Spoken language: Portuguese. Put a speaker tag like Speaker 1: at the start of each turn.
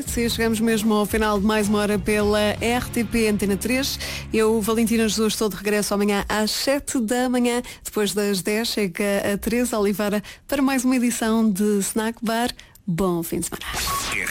Speaker 1: noite e chegamos mesmo ao final de mais uma hora pela RTP Antena 3. Eu, Valentina Jesus, estou de regresso amanhã às 7 da manhã. Depois das 10 chega a Teresa Oliveira para mais uma edição de Snack Bar. Bom fim de semana.